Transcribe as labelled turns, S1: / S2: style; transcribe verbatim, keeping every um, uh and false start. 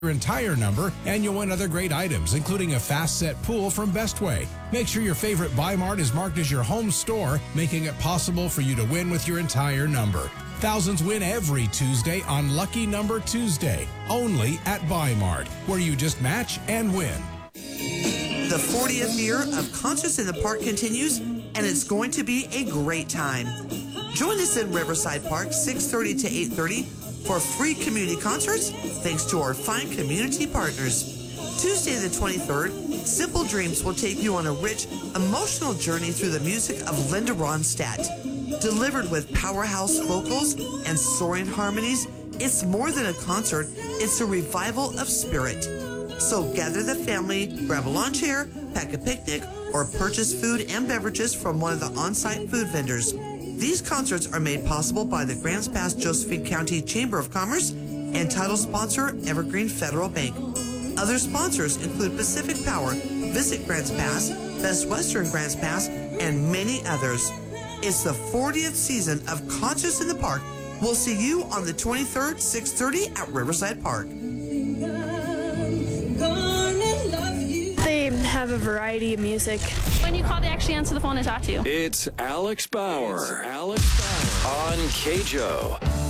S1: your entire number, and you'll win other great items, including a fast set pool from Bestway. Make sure your favorite Buy Mart is marked as your home store, making it possible for you to win with your entire number. Thousands win every Tuesday on Lucky Number Tuesday, only at Buy Mart, where you just match and win.
S2: The fortieth year of Concerts in the Park continues, and it's going to be a great time. Join us in Riverside Park, six thirty to eight thirty, for free community concerts, thanks to our fine community partners. Tuesday the twenty-third, Simple Dreams will take you on a rich, emotional journey through the music of Linda Ronstadt. Delivered with powerhouse vocals and soaring harmonies, it's more than a concert, it's a revival of spirit. So gather the family, grab a lawn chair, pack a picnic, or purchase food and beverages from one of the on-site food vendors. These concerts are made possible by the Grants Pass Josephine County Chamber of Commerce and title sponsor Evergreen Federal Bank. Other sponsors include Pacific Power, Visit Grants Pass, Best Western Grants Pass, and many others. It's the fortieth season of Concerts in the Park. We'll see you on the twenty-third, six thirty at Riverside Park.
S3: They have a variety of music.
S4: When you call, they actually answer the phone and talk to you.
S5: It's Alex Bauer. It's Alex Bauer on K J O.